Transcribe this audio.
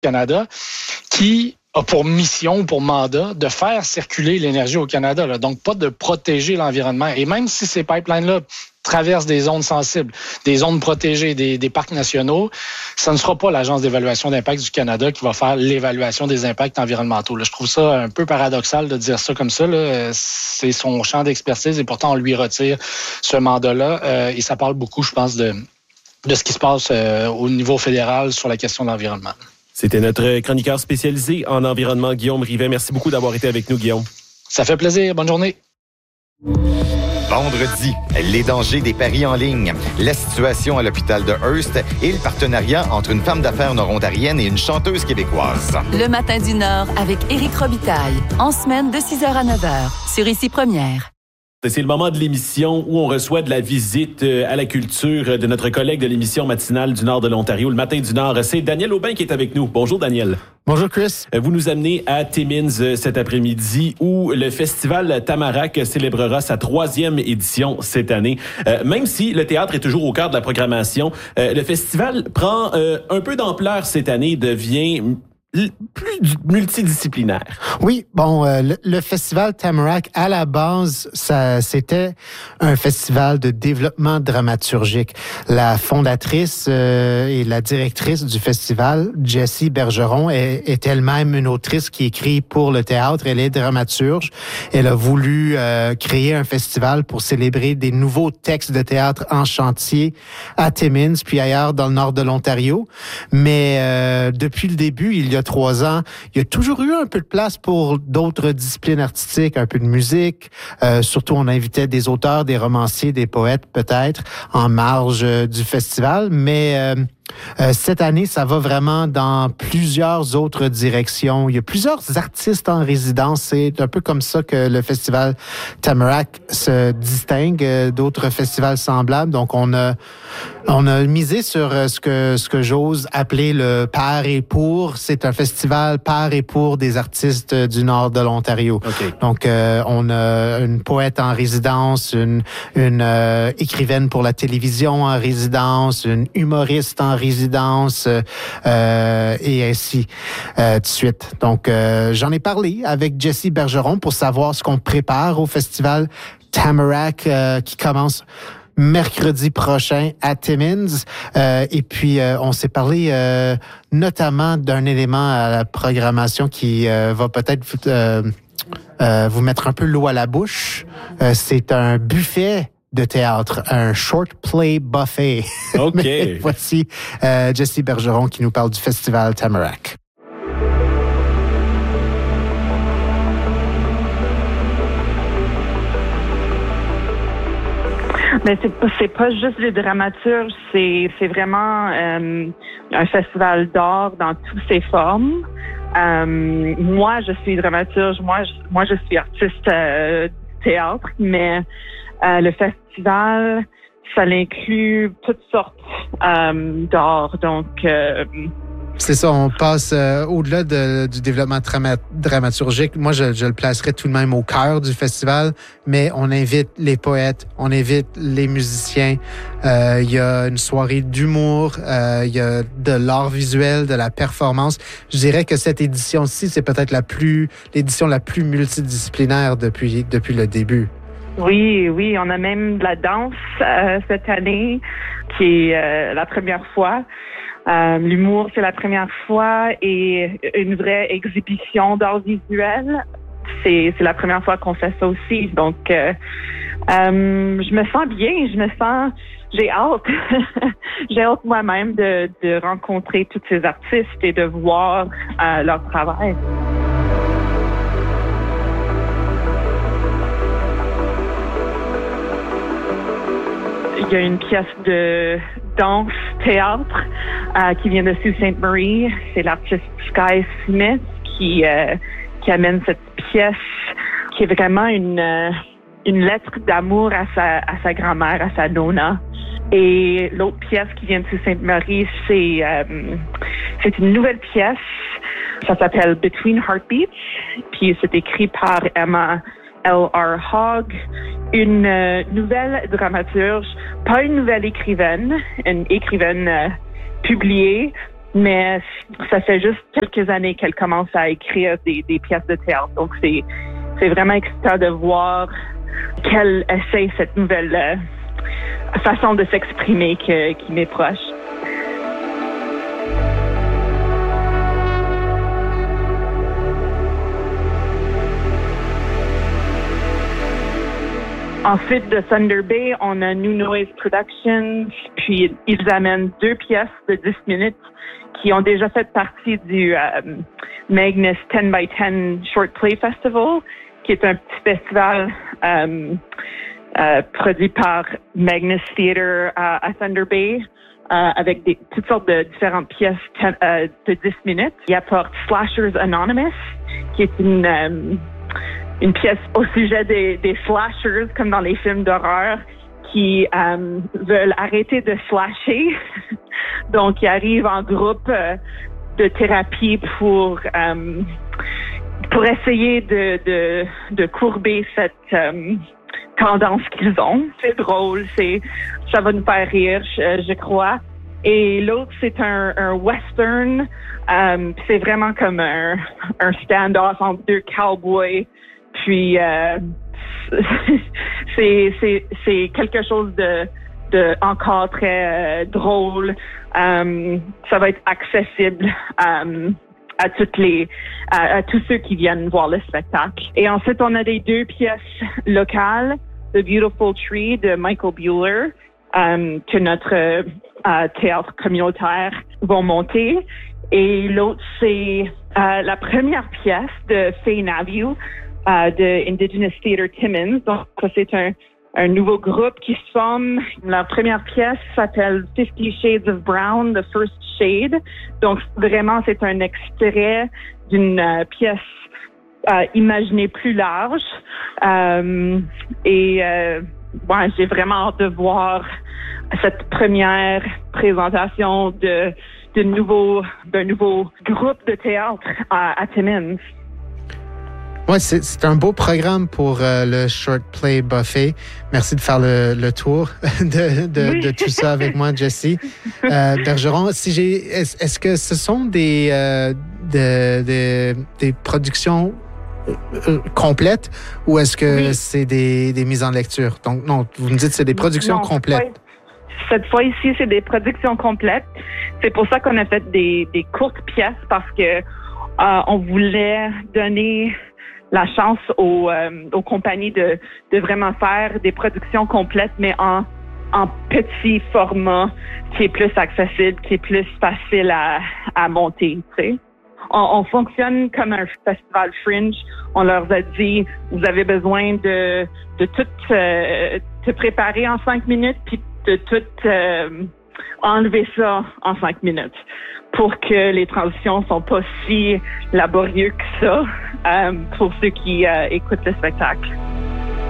Canada, qui a pour mission, pour mandat, de faire circuler l'énergie au Canada. Là. Donc, pas de protéger l'environnement. Et même si ces pipelines-là traversent des zones sensibles, des zones protégées, des parcs nationaux, ça ne sera pas l'Agence d'évaluation d'impact du Canada qui va faire l'évaluation des impacts environnementaux. Là, je trouve ça un peu paradoxal de dire ça comme ça. Là. C'est son champ d'expertise et pourtant on lui retire ce mandat-là. Et ça parle beaucoup, je pense, de ce qui se passe au niveau fédéral sur la question de l'environnement. C'était notre chroniqueur spécialisé en environnement, Guillaume Rivet. Merci beaucoup d'avoir été avec nous, Guillaume. Ça fait plaisir. Bonne journée. Vendredi, les dangers des paris en ligne, la situation à l'hôpital de Hearst et le partenariat entre une femme d'affaires nord-ontarienne et une chanteuse québécoise. Le matin du Nord avec Éric Robitaille, en semaine de 6h à 9h, sur Ici Première. C'est le moment de l'émission où on reçoit de la visite à la culture de notre collègue de l'émission matinale du Nord de l'Ontario, le Matin du Nord. C'est Daniel Aubin qui est avec nous. Bonjour, Daniel. Bonjour, Chris. Vous nous amenez à Timmins cet après-midi où le festival Tamarack célébrera sa 3e édition cette année. Même si le théâtre est toujours au cœur de la programmation, le festival prend un peu d'ampleur cette année, devient plus multidisciplinaire. Oui, bon, le festival Tamarack, à la base, c'était un festival de développement dramaturgique. La fondatrice et la directrice du festival, Jessie Bergeron, est elle-même une autrice qui écrit pour le théâtre. Elle est dramaturge. Elle a voulu créer un festival pour célébrer des nouveaux textes de théâtre en chantier à Timmins, puis ailleurs dans le nord de l'Ontario. Mais depuis le début, il y a 3 ans, il y a toujours eu un peu de place pour d'autres disciplines artistiques, un peu de musique. Surtout, on invitait des auteurs, des romanciers, des poètes peut-être en marge du festival. Mais cette année, ça va vraiment dans plusieurs autres directions. Il y a plusieurs artistes en résidence. C'est un peu comme ça que le festival Tamarack se distingue d'autres festivals semblables. Donc, on a misé sur ce que j'ose appeler le par et pour. C'est un festival par et pour des artistes du nord de l'Ontario. Okay. Donc, on a une poète en résidence, une écrivaine pour la télévision en résidence, une humoriste en résidence et ainsi de suite. Donc, j'en ai parlé avec Jessie Bergeron pour savoir ce qu'on prépare au festival Tamarack qui commence mercredi prochain à Timmins. Et puis, on s'est parlé notamment d'un élément à la programmation qui va peut-être vous mettre un peu l'eau à la bouche. C'est un buffet de théâtre, un short play buffet. OK. Mais voici Jessie Bergeron qui nous parle du festival Tamarack. Mais c'est pas juste des dramaturges, c'est vraiment un festival d'art dans toutes ses formes. Moi, je suis dramaturge, moi je suis artiste théâtre, mais le festival, ça inclut toutes sortes d'art. Donc, c'est ça, on passe au-delà du développement dramaturgique. Moi, je le placerais tout de même au cœur du festival, mais on invite les poètes, on invite les musiciens. Il y a une soirée d'humour, il y a de l'art visuel, de la performance. Je dirais que cette édition-ci, c'est peut-être l'édition la plus multidisciplinaire depuis le début. Oui, on a même de la danse cette année, qui est la première fois. L'humour, c'est la première fois, et une vraie exhibition d'art visuel, c'est la première fois qu'on fait ça aussi. Donc, je me sens bien, j'ai hâte. J'ai hâte moi-même de rencontrer tous ces artistes et de voir leur travail. Il y a une pièce de danse-théâtre qui vient de Sault Ste. Marie. C'est l'artiste Sky Smith qui amène cette pièce qui est vraiment une lettre d'amour à sa grand-mère, à sa nonna. Et l'autre pièce qui vient de Sault Ste. Marie, c'est une nouvelle pièce. Ça s'appelle Between Heartbeats. Puis c'est écrit par Emma L.R. Hogg, une nouvelle dramaturge, pas une nouvelle écrivaine, une écrivaine publiée, mais ça fait juste quelques années qu'elle commence à écrire des pièces de théâtre. Donc, c'est vraiment excitant de voir qu'elle essaie cette nouvelle façon de s'exprimer qui m'est proche. Ensuite, de Thunder Bay, on a New Noise Productions, puis ils amènent 2 pièces de 10 minutes qui ont déjà fait partie du Magnus 10x10 Short Play Festival, qui est un petit festival produit par Magnus Theatre à Thunder Bay, avec toutes sortes de différentes pièces de 10 minutes. Il apporte Slashers Anonymous, qui est une pièce au sujet des slashers, comme dans les films d'horreur, qui veulent arrêter de slasher. Donc, ils arrivent en groupe de thérapie pour essayer de courber cette tendance qu'ils ont. C'est drôle, ça va nous faire rire, je crois. Et l'autre, c'est un western. C'est vraiment comme un stand-off entre 2 cowboys. Puis c'est quelque chose de encore très drôle. Ça va être accessible à tous ceux qui viennent voir le spectacle. Et ensuite, on a les 2 pièces locales, The Beautiful Tree de Michael Buehler, que notre théâtre communautaire va monter. Et l'autre, c'est la première pièce de Faye Naviu, de Indigenous Theatre Timmins. Donc, c'est un nouveau groupe qui se forme. La première pièce s'appelle 50 Shades of Brown, The First Shade. Donc, vraiment, c'est un extrait d'une pièce imaginée plus large. J'ai vraiment hâte de voir cette première présentation d'un nouveau groupe de théâtre à Timmins. Ouais, c'est un beau programme pour le Short Play Buffet. Merci de faire le tour de tout ça avec moi, Jessie. Bergeron, est-ce que ce sont des productions complètes ou est-ce que c'est des mises en lecture? Donc, non, vous me dites que c'est des productions complètes. Cette fois ici, c'est des productions complètes. C'est pour ça qu'on a fait des courtes pièces parce que on voulait donner la chance aux compagnies de vraiment faire des productions complètes, mais en petit format qui est plus accessible, qui est plus facile à monter, tu sais. On fonctionne comme un festival fringe. On leur a dit, vous avez besoin de tout te préparer en 5 minutes, puis de tout enlever ça en 5 minutes pour que les transitions sont pas si laborieuses que ça pour ceux qui écoutent le spectacle.